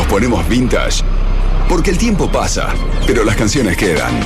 ponemos vintage? Porque el tiempo pasa, pero las canciones quedan.